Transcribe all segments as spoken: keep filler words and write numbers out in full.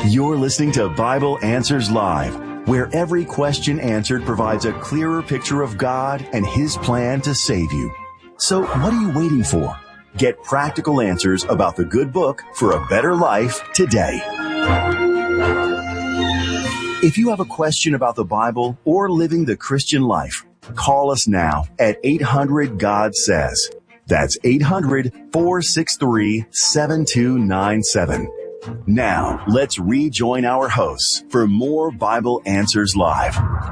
You're listening to Bible Answers Live, where every question answered provides a clearer picture of God and His plan to save you. So what are you waiting for? Get practical answers about the good book for a better life today. If you have a question about the Bible or living the Christian life, call us now at eight hundred God says. That's eight hundred, four six three, seven two nine seven. Now, let's rejoin our hosts for more Bible Answers Live.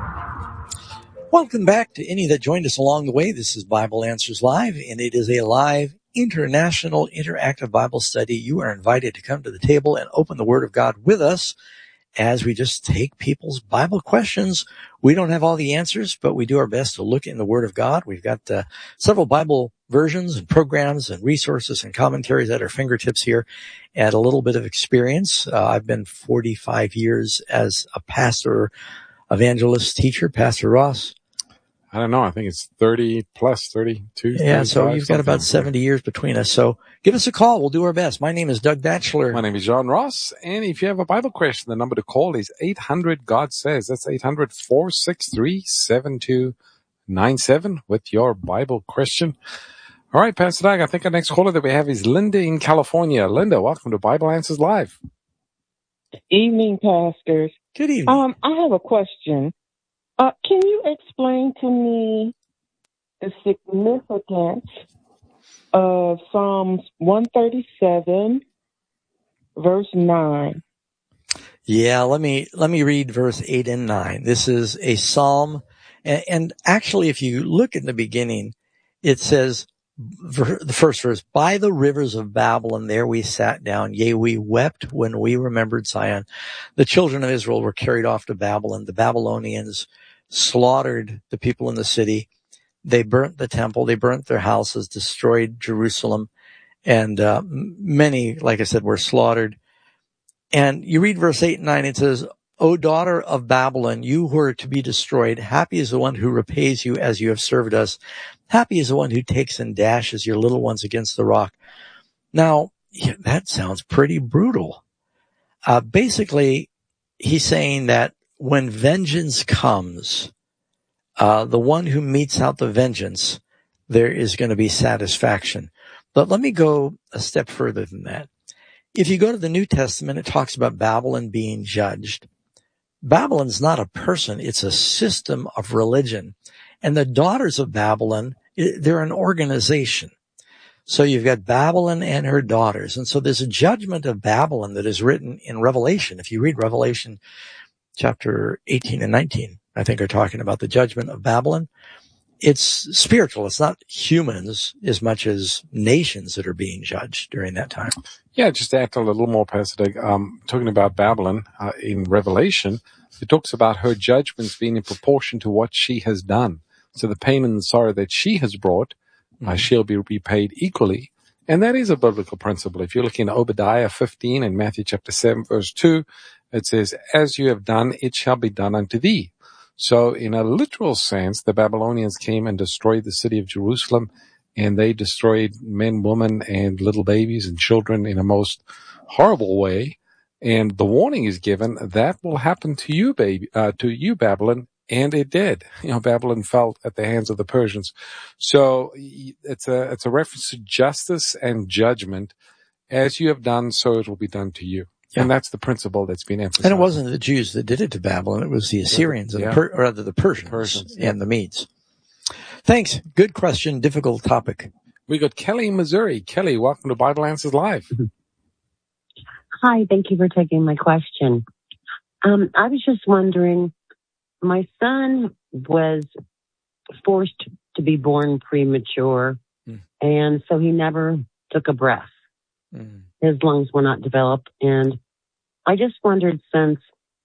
Welcome back to any that joined us along the way. This is Bible Answers Live, and it is a live international interactive Bible study. You are invited to come to the table and open the Word of God with us as we just take people's Bible questions. We don't have all the answers, but we do our best to look in the Word of God. We've got uh, several Bible versions and programs and resources and commentaries at our fingertips here, and a little bit of experience. Uh, I've been forty-five years as a pastor, evangelist, teacher. Pastor Ross? I don't know. I think it's thirty plus, thirty-two. Yeah, so you've got about seventy years between us. So give us a call. We'll do our best. My name is Doug Batchelor. My name is John Ross. And if you have a Bible question, the number to call is eight hundred God says. That's eight hundred, four six three, seven two nine seven with your Bible question. All right, Pastor Doug, I think our next caller that we have is Linda in California. Linda, welcome to Bible Answers Live. Evening, pastors. Good evening. Um, I have a question. Uh, can you explain to me the significance of Psalms one thirty-seven, verse nine? Yeah, let me let me read verse eight and nine. This is a psalm, and, and actually, if you look in the beginning, it says, the first verse, by the rivers of Babylon, there we sat down. Yea, we wept when we remembered Zion. The children of Israel were carried off to Babylon. The Babylonians slaughtered the people in the city. They burnt the temple. They burnt their houses, destroyed Jerusalem. And uh, many, like I said, were slaughtered. And you read verse eight and nine, it says, O daughter of Babylon, you who are to be destroyed, happy is the one who repays you as you have served us. Happy is the one who takes and dashes your little ones against the rock. Now, yeah, that sounds pretty brutal. Uh, basically, he's saying that when vengeance comes, uh, the one who metes out the vengeance, there is going to be satisfaction. But let me go a step further than that. If you go to the New Testament, it talks about Babylon being judged. Babylon's not a person, it's a system of religion. And the daughters of Babylon, they're an organization. So you've got Babylon and her daughters. And so there's a judgment of Babylon that is written in Revelation. If you read Revelation chapter eighteen and nineteen, I think are talking about the judgment of Babylon. It's spiritual. It's not humans as much as nations that are being judged during that time. Yeah, just to add a little more, Pastor Doug, um, talking about Babylon uh, in Revelation, it talks about her judgments being in proportion to what she has done. So the pain and the sorrow that she has brought, mm-hmm. uh, she'll be repaid equally. And that is a biblical principle. If you're looking at Obadiah fifteen and Matthew chapter seven, verse two, it says, as you have done, it shall be done unto thee. So in a literal sense, the Babylonians came and destroyed the city of Jerusalem, and they destroyed men, women, and little babies and children in a most horrible way. And the warning is given, that will happen to you, baby, uh, to you, Babylon. And it did. You know, Babylon fell at the hands of the Persians. So it's a, it's a reference to justice and judgment. As you have done, so it will be done to you. Yeah. And that's the principle that's been emphasized. And it wasn't the Jews that did it to Babylon. It was the Assyrians, and yeah. the per- or rather the Persians, Persians yeah. and the Medes. Thanks. Good question. Difficult topic. We got Kelly in Missouri. Kelly, welcome to Bible Answers Live. Hi. Thank you for taking my question. Um, I was just wondering, my son was forced to be born premature, mm. and so he never took a breath. Mm. His lungs were not developed, and I just wondered, since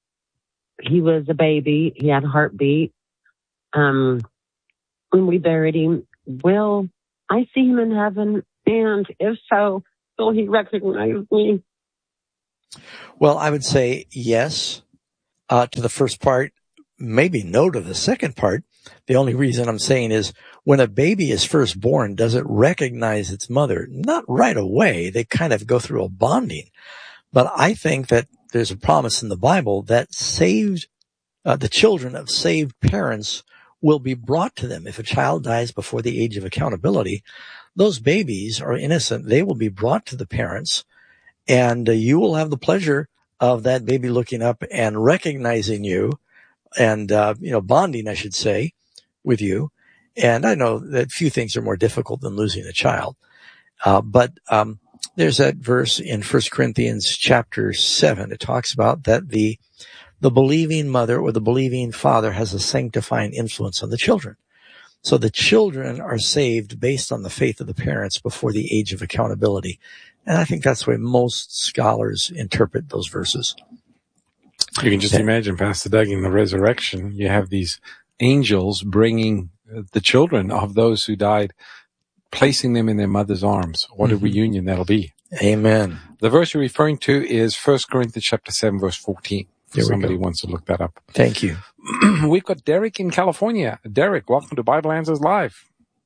he was a baby, he had a heartbeat, um, when we buried him, will I see him in heaven? And if so, will he recognize me? Well, I would say yes uh, to the first part, maybe no to the second part. The only reason I'm saying is when a baby is first born, does it recognize its mother? Not right away. They kind of go through a bonding. But I think that there's a promise in the Bible that saved, uh, the children of saved parents will be brought to them. If a child dies before the age of accountability, those babies are innocent. They will be brought to the parents, and uh, you will have the pleasure of that baby looking up and recognizing you and, uh, you know, bonding, I should say, with you. And I know that few things are more difficult than losing a child. Uh, but, um, there's that verse in First Corinthians chapter seven. It talks about that the, the believing mother or the believing father has a sanctifying influence on the children. So the children are saved based on the faith of the parents before the age of accountability. And I think that's the way most scholars interpret those verses. You can just imagine, Pastor Doug, in the resurrection, you have these angels bringing the children of those who died, placing them in their mother's arms. What mm-hmm. a reunion that'll be. Amen. The verse you're referring to is First Corinthians chapter seven, verse fourteen. There Somebody wants to look that up. Thank you. We've got Derek in California. Derek, welcome to Bible Answers Live.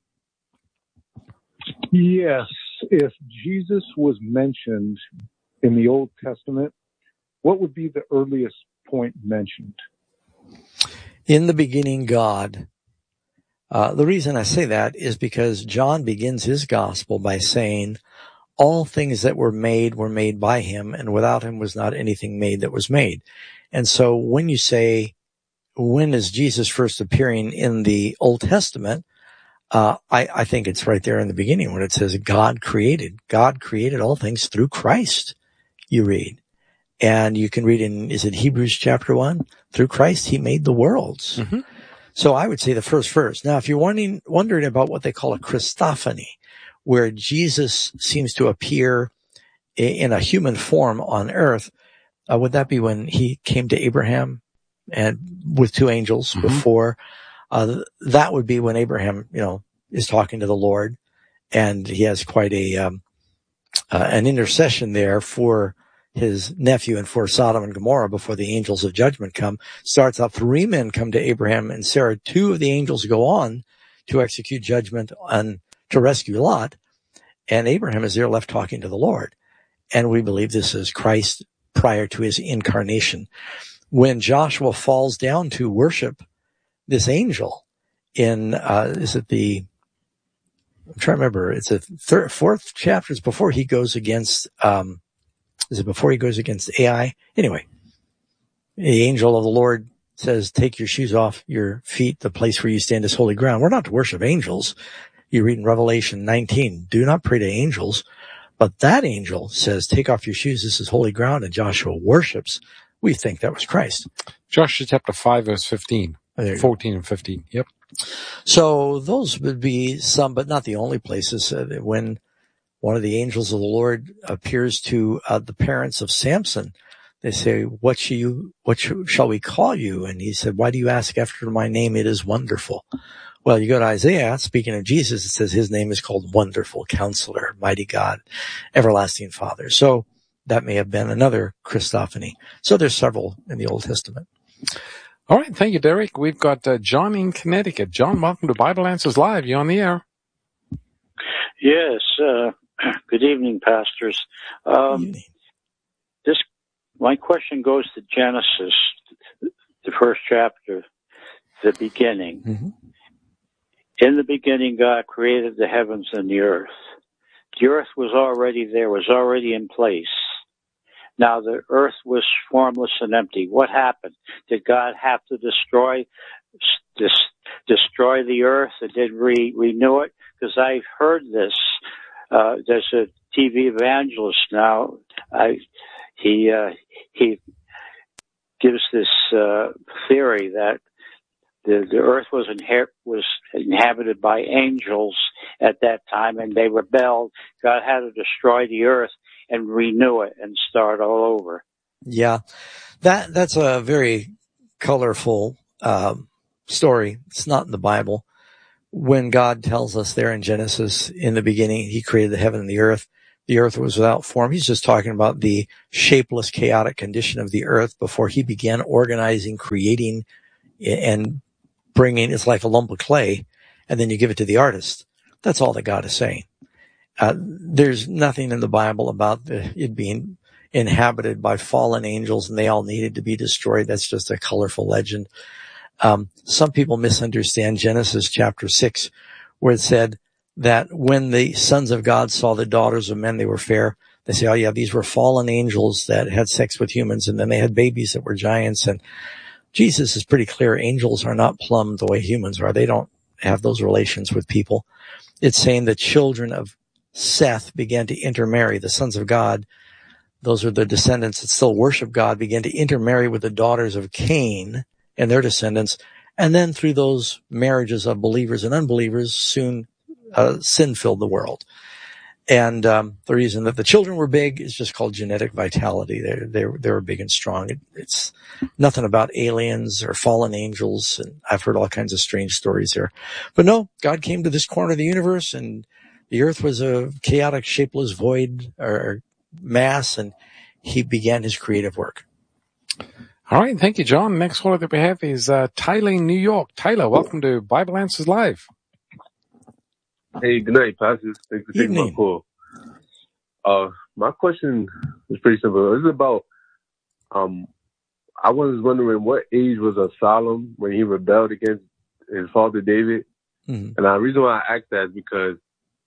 Yes. If Jesus was mentioned in the Old Testament, what would be the earliest point mentioned? In the beginning, God. Uh, the reason I say that is because John begins his gospel by saying, all things that were made were made by him, and without him was not anything made that was made. And so when you say, when is Jesus first appearing in the Old Testament? Uh, I, I think it's right there in the beginning when it says God created. God created all things through Christ, you read. And you can read in, is it Hebrews chapter one? Through Christ, he made the worlds. Mm-hmm. So I would say the first verse. Now, if you're wondering, wondering about what they call a Christophany, where Jesus seems to appear in a human form on earth, uh, would that be when he came to Abraham and with two angels mm-hmm. before? Uh, that would be when Abraham, you know, is talking to the Lord, and he has quite a, um, uh, an intercession there for his nephew and for Sodom and Gomorrah before the angels of judgment come. Starts out, three men come to Abraham and Sarah. Two of the angels go on to execute judgment on, to rescue Lot. And Abraham is there left talking to the Lord. And we believe this is Christ prior to his incarnation. When Joshua falls down to worship this angel in, uh, is it the, I'm trying to remember, it's a third, fourth chapter. It's before he goes against, um, is it before he goes against A I? Anyway, the angel of the Lord says, take your shoes off your feet. The place where you stand is holy ground. We're not to worship angels. You read in Revelation nineteen, do not pray to angels. But that angel says, take off your shoes. This is holy ground. And Joshua worships. We think that was Christ. Joshua chapter five, verse fifteen. fourteen and fifteen. Yep. So those would be some, but not the only places. Uh, when one of the angels of the Lord appears to uh, the parents of Samson, they say, what shall you, what sh- shall we call you? And he said, why do you ask after my name? It is wonderful. Well, you go to Isaiah, speaking of Jesus, it says his name is called Wonderful Counselor, Mighty God, Everlasting Father. So that may have been another Christophany. So there's several in the Old Testament. All right. Thank you, Derek. We've got uh, John in Connecticut. John, welcome to Bible Answers Live. You on the air? Yes. Uh, good evening, pastors. Um, good evening. This, my question goes to Genesis, the first chapter, the beginning. Mm-hmm. In the beginning, God created the heavens and the earth. The earth was already there, was already in place. Now the earth was formless and empty. What happened? Did God have to destroy dis, destroy the earth and then re, renew it? Because I've heard this. Uh, there's a T V evangelist now. I, he uh, he gives this uh, theory that the, the earth was, inher- was inhabited by angels at that time, and they rebelled. God had to destroy the earth and renew it and start all over. Yeah, that that's a very colorful uh, story. It's not in the Bible. When God tells us there in Genesis, in the beginning, he created the heaven and the earth. The earth was without form. He's just talking about the shapeless, chaotic condition of the earth before he began organizing, creating, and bringing. It's like a lump of clay, and then you give it to the artist. That's all that God is saying. Uh, there's nothing in the Bible about the, it being inhabited by fallen angels and they all needed to be destroyed. That's just a colorful legend. Um, some people misunderstand Genesis chapter six, where it said that when the sons of God saw the daughters of men, they were fair. They say, oh yeah, these were fallen angels that had sex with humans, and then they had babies that were giants. And Jesus is pretty clear. Angels are not plumbed the way humans are. They don't have those relations with people. It's saying the children of Seth began to intermarry. The sons of God, those are the descendants that still worship God, began to intermarry with the daughters of Cain and their descendants. And then through those marriages of believers and unbelievers, soon uh, sin filled the world. And um, the reason that the children were big is just called genetic vitality. They they they were big and strong. It, it's nothing about aliens or fallen angels, and I've heard all kinds of strange stories there. But no, God came to this corner of the universe, and the earth was a chaotic, shapeless void or mass, and he began his creative work. All right. Thank you, John. Next caller that we have is uh, Tyler in New York. Tyler, welcome to Bible Answers Live. Hey, good night, Pastor. Thanks for taking Evening. my call. Uh, my question is pretty simple. It's about, um, I was wondering what age was Absalom when he rebelled against his father David? Mm-hmm. And the reason why I asked that is because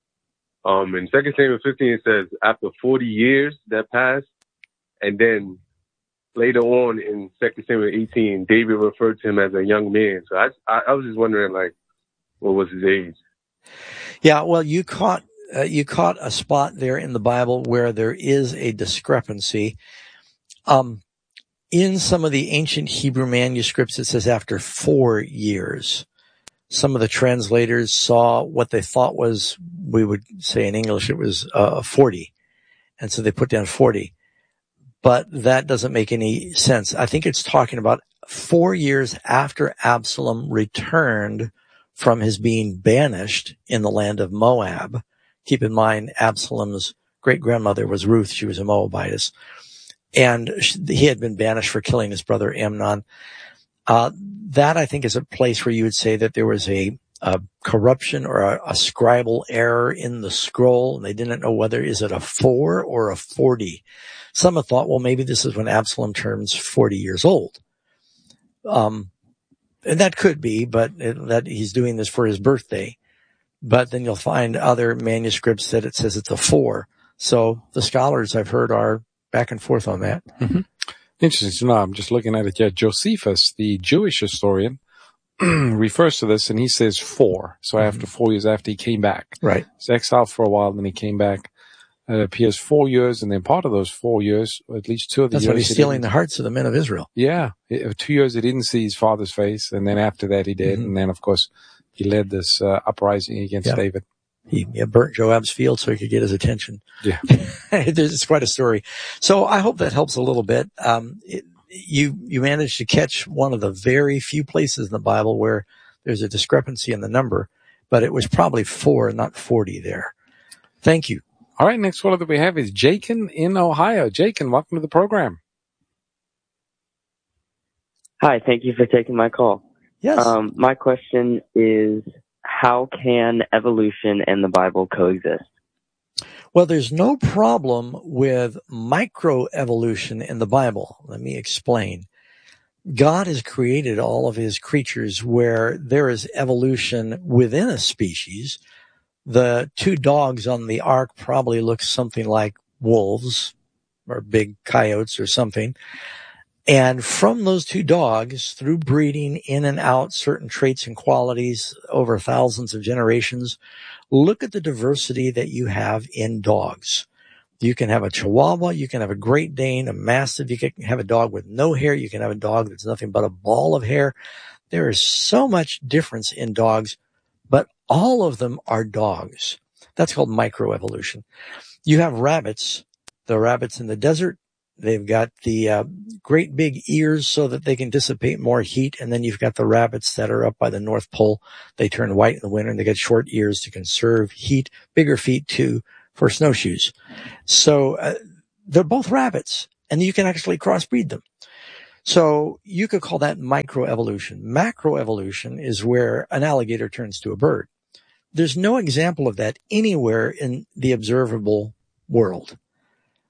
um, in Second Samuel fifteen, it says after forty years that passed, and then later on in Second Samuel eighteen, David referred to him as a young man. So I, I, I was just wondering, like, what was his age? Yeah, well, you caught uh, you caught a spot there in the Bible where there is a discrepancy. Um, in some of the ancient Hebrew manuscripts, it says after four years. Some of the translators saw what they thought was, we would say in English, it was uh, forty, and so they put down forty. But that doesn't make any sense. I think it's talking about four years after Absalom returned from his being banished in the land of Moab. Keep in mind, Absalom's great-grandmother was Ruth. She was a Moabitess. And he had been banished for killing his brother Amnon. Uh, that, I think, is a place where you would say that there was a, a corruption or a, a scribal error in the scroll, and they didn't know whether is it a four or a forty. Some have thought, well, maybe this is when Absalom turns forty years old. Um, and that could be, but it, that he's doing this for his birthday. But then you'll find other manuscripts that it says it's a four. So the scholars I've heard are back and forth on that. Mm-hmm. Interesting to know. I'm just looking at it here. Josephus, the Jewish historian, refers to this, and he says four. So after mm-hmm. four years after he came back. Right. He's exiled for a while, then he came back. It appears four years, and then part of those four years, or at least two of the That's years. That's when he's stealing the hearts of the men of Israel. Yeah. Two years he didn't see his father's face, and then after that he did. Mm-hmm. And then, of course, he led this uh, uprising against yeah. David. He yeah, burnt Joab's field so he could get his attention. Yeah. It's quite a story. So I hope that helps a little bit. Um, it, you, you managed to catch one of the very few places in the Bible where there's a discrepancy in the number, but it was probably four, not forty there. Thank you. All right. Next caller that we have is Jakin in Ohio. Jakin, welcome to the program. Hi. Thank you for taking my call. Yes. Um, my question is, how can evolution and the Bible coexist? Well, there's no problem with microevolution in the Bible. Let me explain. God has created all of his creatures where there is evolution within a species. The two dogs on the ark probably look something like wolves or big coyotes or something. And from those two dogs, through breeding in and out certain traits and qualities over thousands of generations, look at the diversity that you have in dogs. You can have a Chihuahua, you can have a Great Dane, a Mastiff, you can have a dog with no hair, you can have a dog that's nothing but a ball of hair. There is so much difference in dogs, but all of them are dogs. That's called microevolution. You have rabbits, the rabbits in the desert. They've got the uh, great big ears so that they can dissipate more heat. And then you've got the rabbits that are up by the North Pole. They turn white in the winter and they get short ears to conserve heat, bigger feet too for snowshoes. So uh, they're both rabbits and you can actually crossbreed them. So you could call that microevolution. Macroevolution is where an alligator turns to a bird. There's no example of that anywhere in the observable world.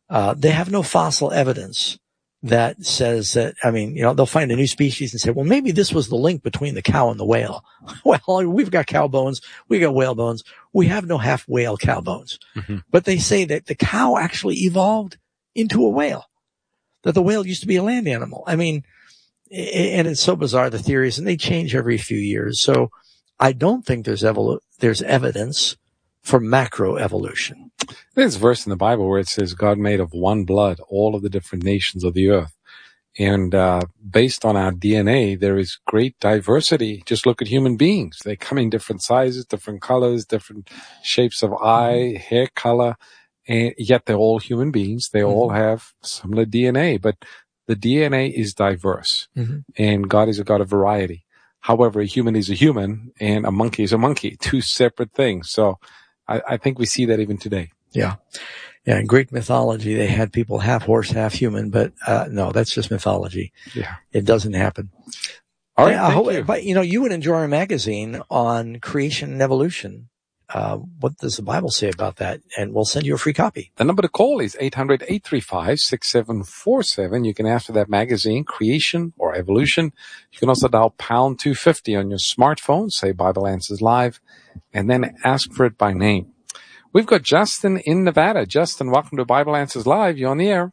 Uh, they have no fossil evidence that says that, I mean, you know, they'll find a new species and say, well, maybe this was the link between the cow and the whale. Well, we've got cow bones. We got whale bones. We have no half whale cow bones. Mm-hmm. But they say that the cow actually evolved into a whale, that the whale used to be a land animal. I mean, and it's so bizarre, the theories, and they change every few years. So I don't think there's evol- there's evidence for macroevolution. There's a verse in the Bible where it says God made of one blood all of the different nations of the earth. And uh based on our D N A, there is great diversity. Just look at human beings. They come in different sizes, different colors, different shapes of eye, hair color, and yet they're all human beings. They mm-hmm. all have similar D N A, but the D N A is diverse, mm-hmm. and God is a God of variety. However, a human is a human, and a monkey is a monkey, two separate things. So I, I think we see that even today. Yeah. Yeah. In Greek mythology, they had people half horse, half human, but, uh, no, that's just mythology. Yeah. It doesn't happen. All right. I thank hope, you. But, you know, you would enjoy our magazine on creation and evolution. Uh, what does the Bible say about that? And we'll send you a free copy. The number to call is eight hundred, eight three five, six seven four seven. You can ask for that magazine, Creation or Evolution. You can also dial pound two fifty on your smartphone, say Bible Answers Live, and then ask for it by name. We've got Justin in Nevada. Justin, welcome to Bible Answers Live. You're on the air.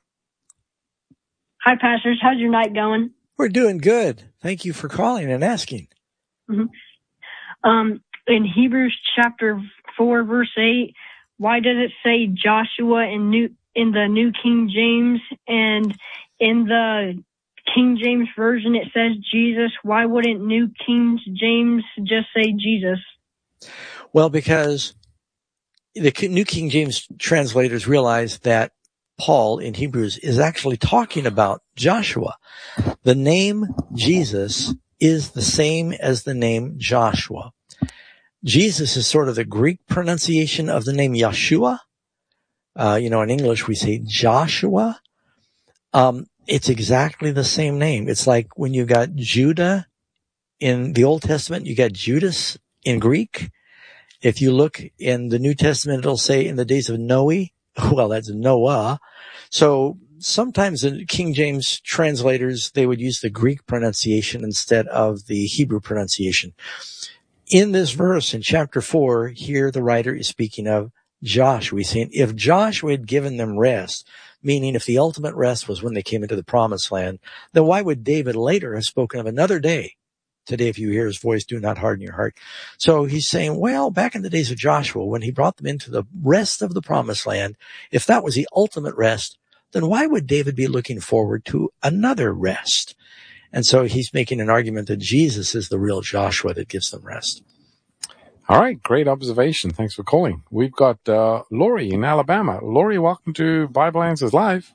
Hi, pastors. How's your night going? We're doing good. Thank you for calling and asking. Mm-hmm. Um, in Hebrews chapter four, verse eight, why does it say Joshua in new in the New King James, and in the King James Version it says Jesus? Why wouldn't New King James just say Jesus? Well, because the New King James translators realize that Paul in Hebrews is actually talking about Joshua. The name Jesus is the same as the name Joshua. Jesus is sort of the Greek pronunciation of the name Yeshua. Uh, you know, in English we say Joshua. Um, it's exactly the same name. It's like when you got Judah in the Old Testament, you got Judas in Greek. If you look in the New Testament, it'll say in the days of Noe. Well, that's Noah. So sometimes the King James translators, they would use the Greek pronunciation instead of the Hebrew pronunciation. In this verse, in chapter four, here the writer is speaking of Joshua. He's saying, if Joshua had given them rest, meaning if the ultimate rest was when they came into the promised land, then why would David later have spoken of another day? Today, if you hear his voice, do not harden your heart. So he's saying, well, back in the days of Joshua, when he brought them into the rest of the promised land, if that was the ultimate rest, then why would David be looking forward to another rest? And so he's making an argument that Jesus is the real Joshua that gives them rest. All right. Great observation. Thanks for calling. We've got uh, Lori in Alabama. Lori, welcome to Bible Answers Live.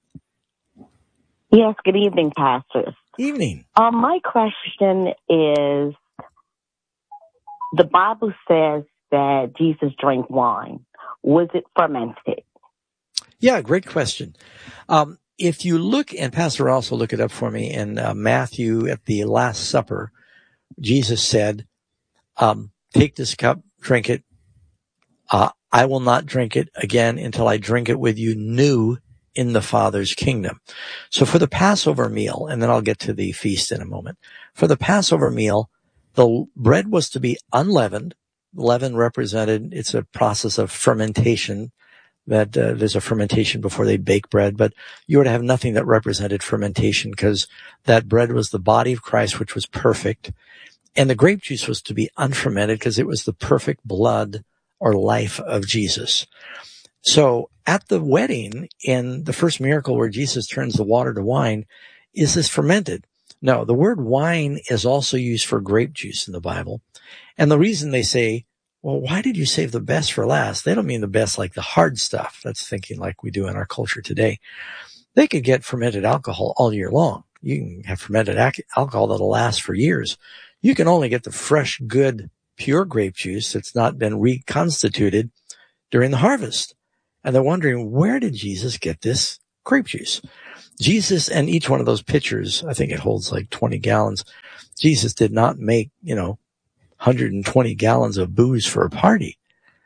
Yes, good evening, pastors. Evening. Um, my question is, the Bible says that Jesus drank wine. Was it fermented? Yeah, great question. Um, if you look, and Pastor also look it up for me, in uh, Matthew at the Last Supper, Jesus said, um, take this cup, drink it. Uh, I will not drink it again until I drink it with you new in the Father's kingdom. So for the Passover meal, and then I'll get to the feast in a moment. For the Passover meal, the bread was to be unleavened. Leaven represented, it's a process of fermentation, that uh, there's a fermentation before they bake bread, but you were to have nothing that represented fermentation because that bread was the body of Christ, which was perfect. And the grape juice was to be unfermented because it was the perfect blood or life of Jesus. So at the wedding, in the first miracle where Jesus turns the water to wine, is this fermented? No, the word wine is also used for grape juice in the Bible. And the reason they say, well, why did you save the best for last? They don't mean the best like the hard stuff. That's thinking like we do in our culture today. They could get fermented alcohol all year long. You can have fermented ac- alcohol that'll last for years. You can only get the fresh, good, pure grape juice that's not been reconstituted during the harvest. And they're wondering, where did Jesus get this grape juice? Jesus, and each one of those pitchers, I think it holds like twenty gallons. Jesus did not make, you know, one hundred twenty gallons of booze for a party.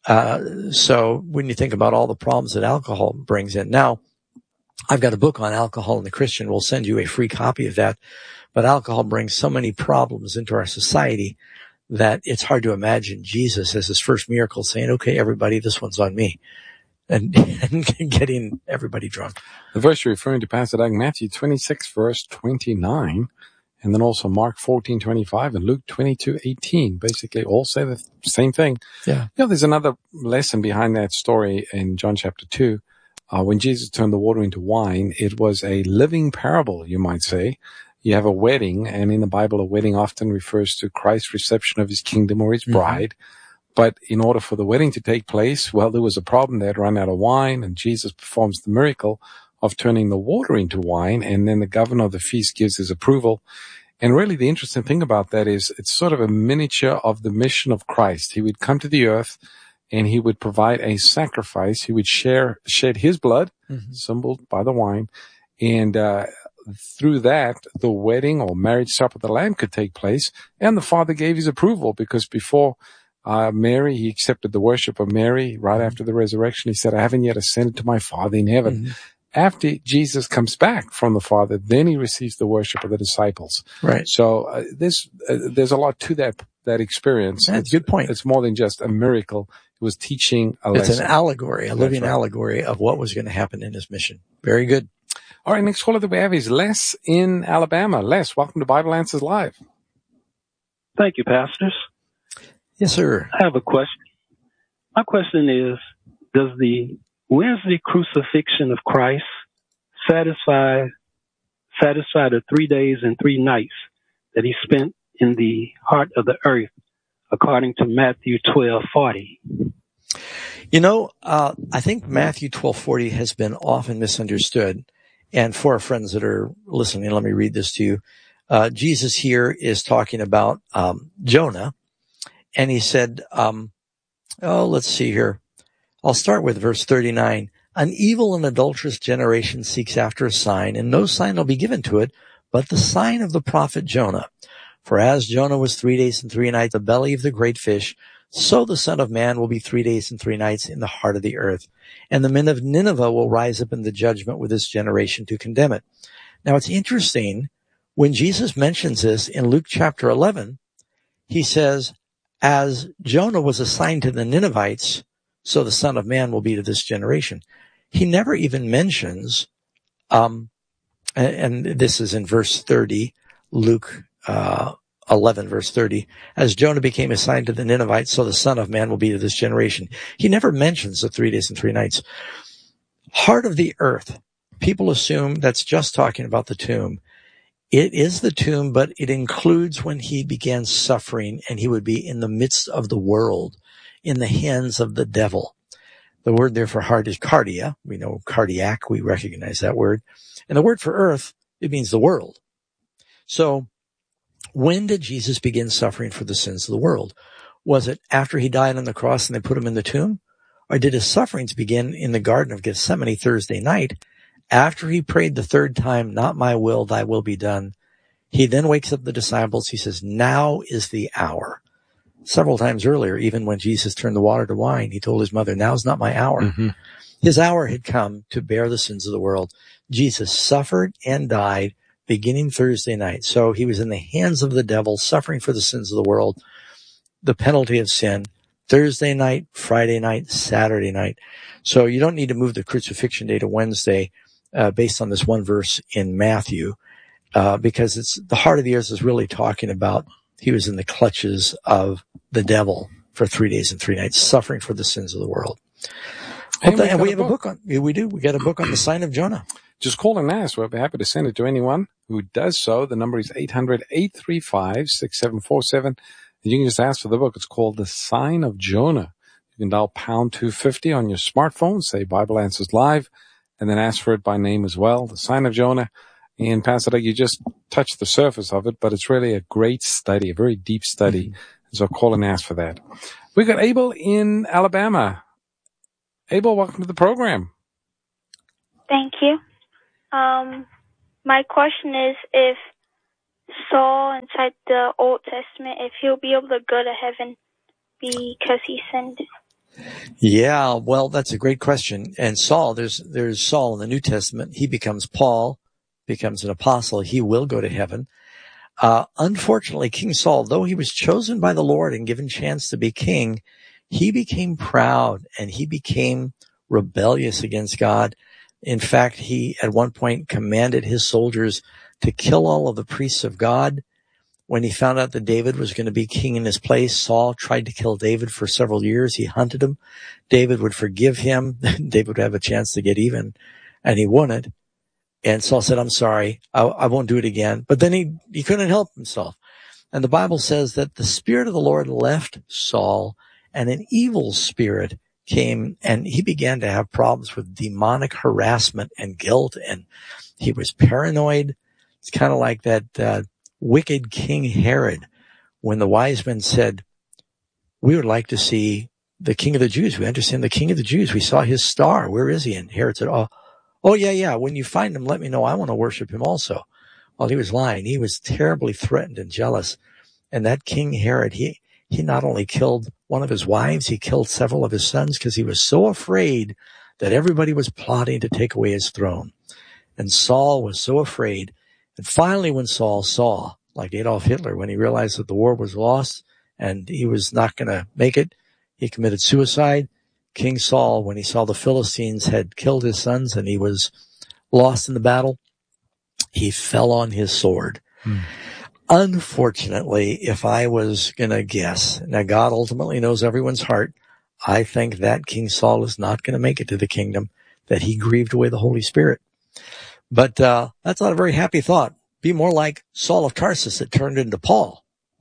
Uh, so when you think about all the problems that alcohol brings in, now I've got a book on alcohol and the Christian. We'll send you a free copy of that. But alcohol brings so many problems into our society that it's hard to imagine Jesus as his first miracle saying, okay, everybody, this one's on me, and, and getting everybody drunk. The verse you're referring to, Pastor Doug, Matthew twenty-six, verse twenty-nine, and then also Mark fourteen, twenty-five, and Luke twenty-two, eighteen, basically all say the same thing. Yeah. You know, there's another lesson behind that story in John chapter two. Uh, when Jesus turned the water into wine, it was a living parable, you might say. You have a wedding, and in the Bible, a wedding often refers to Christ's reception of his kingdom or his bride. Mm-hmm. But in order for the wedding to take place, well, there was a problem. They had run out of wine, and Jesus performs the miracle of turning the water into wine, and then the governor of the feast gives his approval. And really the interesting thing about that is it's sort of a miniature of the mission of Christ. He would come to the earth, and he would provide a sacrifice. He would share, shed his blood, mm-hmm. symbolized by the wine, and uh through that, the wedding or marriage supper of the Lamb could take place, and the Father gave his approval, because before uh Mary, he accepted the worship of Mary right after the resurrection. He said, I haven't yet ascended to my Father in heaven. Mm-hmm. After Jesus comes back from the Father, then he receives the worship of the disciples. Right. So uh, this, uh, there's a lot to that that experience. That's a good point. It's more than just a miracle. It was teaching a lesson. It's an allegory, a That's living right. allegory of what was going to happen in his mission. Very good. All right, next caller that we have is Les in Alabama. Les, welcome to Bible Answers Live. Thank you, pastors. Yes, sir. I have a question. My question is, does the Wednesday crucifixion of Christ satisfy satisfy the three days and three nights that he spent in the heart of the earth, according to Matthew twelve forty? You know, uh, I think Matthew twelve forty has been often misunderstood. And for our friends that are listening, let me read this to you. Uh, Jesus here is talking about um, Jonah, and he said, um, oh, let's see here. I'll start with verse thirty-nine. An evil and adulterous generation seeks after a sign, and no sign will be given to it, but the sign of the prophet Jonah. For as Jonah was three days and three nights in the belly of the great fish, so the Son of Man will be three days and three nights in the heart of the earth. And the men of Nineveh will rise up in the judgment with this generation to condemn it. Now it's interesting, when Jesus mentions this in Luke chapter eleven, he says, as Jonah was assigned to the Ninevites, so the Son of Man will be to this generation. He never even mentions, um, and, and this is in verse thirty, Luke uh eleven, verse thirty, as Jonah became assigned to the Ninevites, so the Son of Man will be to this generation. He never mentions the three days and three nights. Heart of the earth. People assume that's just talking about the tomb. It is the tomb, but it includes when he began suffering and he would be in the midst of the world, in the hands of the devil. The word there for heart is cardia. We know cardiac. We recognize that word. And the word for earth, it means the world. So, when did Jesus begin suffering for the sins of the world? Was it after he died on the cross and they put him in the tomb? Or did his sufferings begin in the Garden of Gethsemane Thursday night, after he prayed the third time, not my will, thy will be done? He then wakes up the disciples. He says, now is the hour. Several times earlier, even when Jesus turned the water to wine, he told his mother, now's not my hour. Mm-hmm. His hour had come to bear the sins of the world. Jesus suffered and died beginning Thursday night. So he was in the hands of the devil, suffering for the sins of the world, the penalty of sin, Thursday night, Friday night, Saturday night. So you don't need to move the crucifixion day to Wednesday uh, based on this one verse in Matthew, uh, because it's the heart of the earth is really talking about he was in the clutches of the devil for three days and three nights, suffering for the sins of the world. And, the, and we have a book. a book on, we do, we got a book on the sign of Jonah. Just call and ask. We'll be happy to send it to anyone who does so. The number is eight hundred, eight three five, six seven four seven. And you can just ask for the book. It's called The Sign of Jonah. You can dial pound two fifty on your smartphone, say Bible Answers Live, and then ask for it by name as well. The Sign of Jonah. And Pastor Doug, you just touched the surface of it, but it's really a great study, a very deep study. Mm-hmm. So call and ask for that. We got Abel in Alabama. Abel, welcome to the program. Thank you. Um, my question is, if Saul inside the Old Testament, if he'll be able to go to heaven because he sinned. Yeah, well, that's a great question. And Saul, there's there's Saul in the New Testament. He becomes Paul, becomes an apostle. He will go to heaven. Uh, unfortunately, King Saul, though he was chosen by the Lord and given chance to be king, he became proud and he became rebellious against God. In fact, he at one point commanded his soldiers to kill all of the priests of God. When he found out that David was going to be king in his place, Saul tried to kill David for several years. He hunted him. David would forgive him. David would have a chance to get even, and he wouldn't. And Saul said, I'm sorry, I, I won't do it again. But then he, he couldn't help himself. And the Bible says that the Spirit of the Lord left Saul, and an evil spirit came, and he began to have problems with demonic harassment and guilt, and he was paranoid. It's kind of like that uh, wicked King Herod, when the wise men said, we would like to see the King of the Jews. We understand the King of the Jews. We saw his star. Where is he? And Herod said, oh, oh yeah, yeah. When you find him, let me know. I want to worship him also. Well, he was lying. He was terribly threatened and jealous. And that King Herod, he, he not only killed one of his wives, he killed several of his sons because he was so afraid that everybody was plotting to take away his throne. And Saul was so afraid. And finally, when Saul saw, like Adolf Hitler, when he realized that the war was lost and he was not going to make it, he committed suicide. King Saul, when he saw the Philistines had killed his sons and he was lost in the battle, he fell on his sword. Hmm. Unfortunately, if I was going to guess, now God ultimately knows everyone's heart, I think that King Saul is not going to make it to the kingdom, that he grieved away the Holy Spirit. But uh that's not a very happy thought. Be more like Saul of Tarsus that turned into Paul.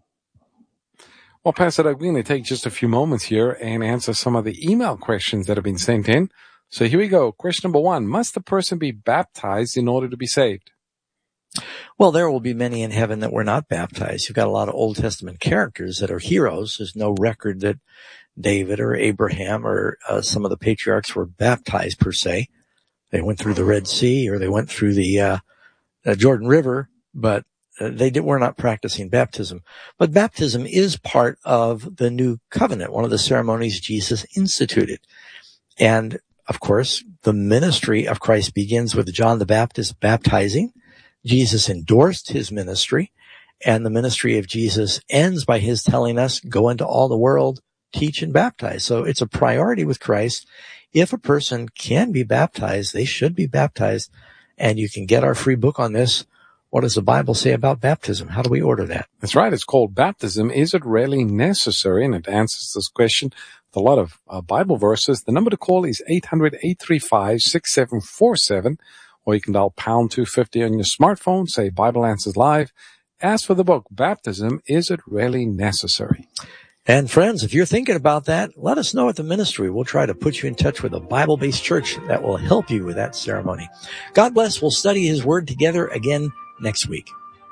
Well, Pastor Doug, we're going to take just a few moments here and answer some of the email questions that have been sent in. So here we go. Question number one, must the person be baptized in order to be saved? Well, there will be many in heaven that were not baptized. You've got a lot of Old Testament characters that are heroes. There's no record that David or Abraham or uh, some of the patriarchs were baptized per se. They went through the Red Sea or they went through the uh, uh, Jordan River, but uh, they did, were not practicing baptism. But baptism is part of the new covenant, one of the ceremonies Jesus instituted. And, of course, the ministry of Christ begins with John the Baptist baptizing. Jesus endorsed his ministry, and the ministry of Jesus ends by his telling us, go into all the world, teach and baptize. So it's a priority with Christ. If a person can be baptized, they should be baptized. And you can get our free book on this. What does the Bible say about baptism? How do we order that? That's right. It's called Baptism. Is it really necessary? And it answers this question with a lot of uh, Bible verses. The number to call is eight hundred, eight three five, six seven four seven. Or you can dial pound two fifty on your smartphone, say Bible Answers Live. Ask for the book, Baptism. Is it really necessary? And friends, if you're thinking about that, let us know at the ministry. We'll try to put you in touch with a Bible-based church that will help you with that ceremony. God bless. We'll study his word together again next week.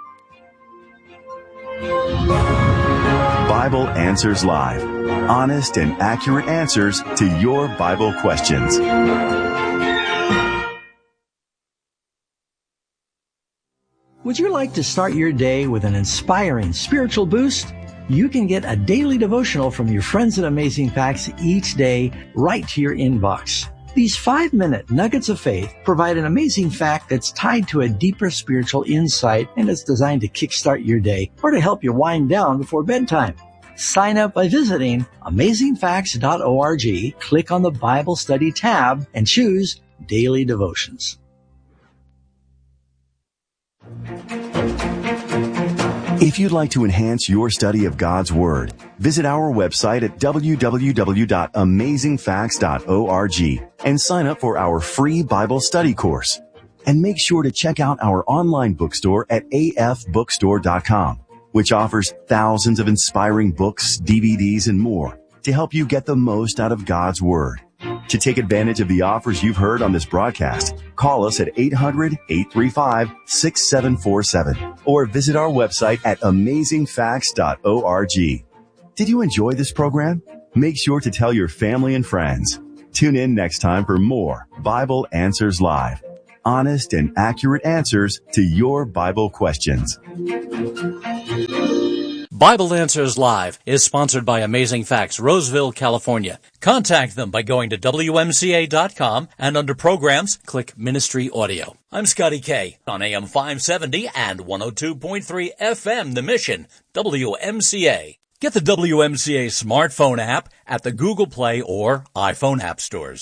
Bible Answers Live. Honest and accurate answers to your Bible questions. Would you like to start your day with an inspiring spiritual boost? You can get a daily devotional from your friends at Amazing Facts each day right to your inbox. These five-minute nuggets of faith provide an amazing fact that's tied to a deeper spiritual insight, and it's designed to kickstart your day or to help you wind down before bedtime. Sign up by visiting amazing facts dot org, click on the Bible Study tab, and choose Daily Devotions. If you'd like to enhance your study of God's Word, visit our website at w w w dot amazing facts dot org and sign up for our free Bible study course. And make sure to check out our online bookstore at a f bookstore dot com, which offers thousands of inspiring books, D V Ds, and more to help you get the most out of God's Word. To take advantage of the offers you've heard on this broadcast, call us at eight hundred, eight three five, six seven four seven or visit our website at amazing facts dot org. Did you enjoy this program? Make sure to tell your family and friends. Tune in next time for more Bible Answers Live. Honest and accurate answers to your Bible questions. Bible Answers Live is sponsored by Amazing Facts, Roseville, California. Contact them by going to W M C A dot com and under Programs, click Ministry Audio. I'm Scotty K on A M five seventy and one oh two point three F M, The Mission, W M C A. Get the W M C A smartphone app at the Google Play or iPhone app stores.